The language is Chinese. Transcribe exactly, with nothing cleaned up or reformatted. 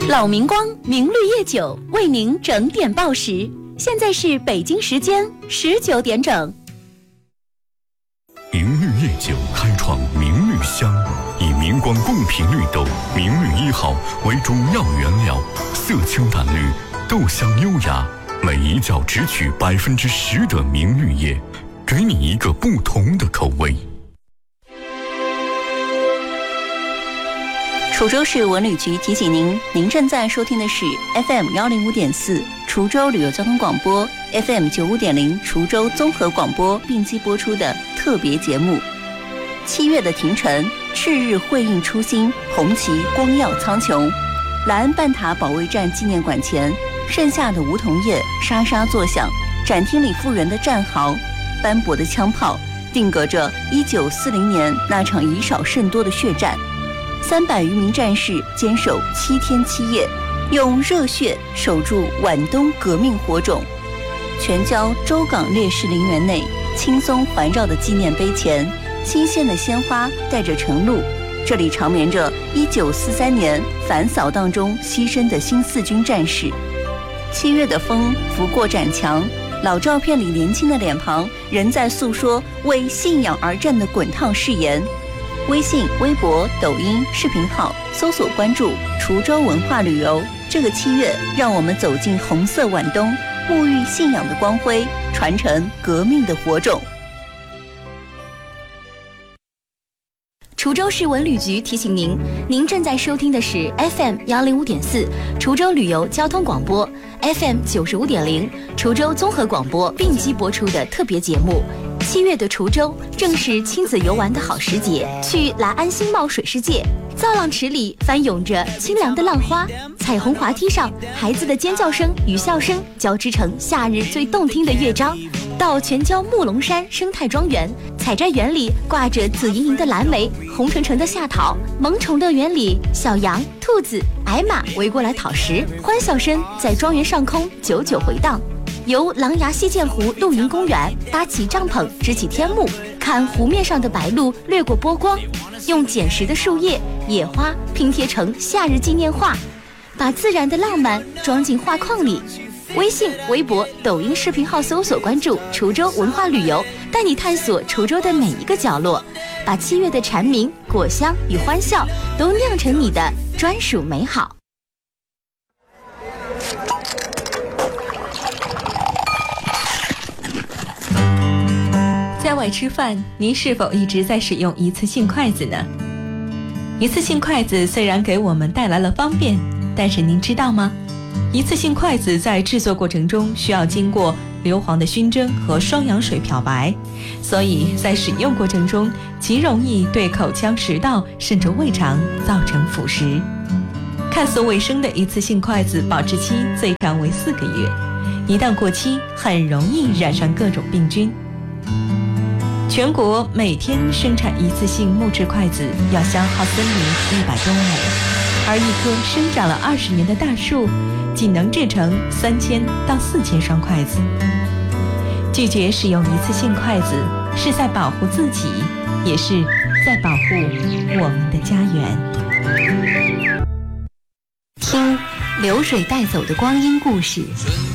老明光明绿叶酒为您整点报时，现在是北京时间十九点整。 明绿叶酒开创明绿香，以明光贡品绿豆明绿一号为主要原料，色清淡绿，豆香优雅，每一窖只取百分之十的明绿叶，给你一个不同的口味。 滁州市文旅局提醒您，您正在收听的是 F M 一零五点四 滁州旅游交通广播 F M 九五点零 滁州综合广播并机播出的特别节目。七月的庭城，赤日辉映初心，红旗光耀苍穹。莱恩半塔保卫战纪念馆前，盛夏的梧桐叶沙沙作响，展厅里复原的战壕，斑驳的枪炮，定格着一九四零年那场以少胜多的血战。三百余名战士坚守七天七夜，用热血守住皖东革命火种。全郊周港烈士陵园内，青松环绕的纪念碑前，新鲜的鲜花带着晨露，这里长眠着一九四三年反扫荡中牺牲的新四军战士。七月的风拂过展墙，老照片里年轻的脸庞仍在诉说为信仰而战的滚烫誓言。微信、微博、抖音视频号搜索关注滁州文化旅游。这个七月，让我们走进红色皖东，沐浴信仰的光辉，传承革命的火种。滁州市文旅局提醒您，您正在收听的是 F M 一零五点四 滁州旅游交通广播 ，F M 九十五点零 滁州综合广播并机播出的特别节目。七月的滁州正是亲子游玩的好时节，去来安新茂水世界，造浪池里翻涌着清凉的浪花，彩虹滑梯上孩子的尖叫声与笑声交织成夏日最动听的乐章。到全郊木龙山生态庄园，采摘园里挂着紫莹莹的蓝莓，红橙橙的夏桃，萌宠乐园里小羊、兔子、矮马围过来讨食，欢笑声在庄园上空久久回荡。游狼牙溪涧湖露营公园，搭起帐篷，支起天幕，看湖面上的白鹭掠过波光，用捡拾的树叶、野花拼贴成夏日纪念画，把自然的浪漫装进画框里。微信、微博、抖音视频号搜索关注滁州文化旅游，带你探索滁州的每一个角落，把七月的蝉鸣、果香与欢笑都酿成你的专属美好。 在外吃饭，您是否一直在使用一次性筷子呢？一次性筷子虽然给我们带来了方便，但是您知道吗？一次性筷子在制作过程中需要经过硫磺的熏蒸和双氧水漂白，所以在使用过程中极容易对口腔、食道甚至胃肠造成腐蚀。看似卫生的一次性筷子保质期最长为四个月，一旦过期，很容易染上各种病菌。全国每天生产一次性木质筷子要消耗森林一百多亩，而一棵生长了二十年的大树仅能制成三千到四千双筷子。拒绝使用一次性筷子，是在保护自己，也是在保护我们的家园。 听流水带走的光阴故事，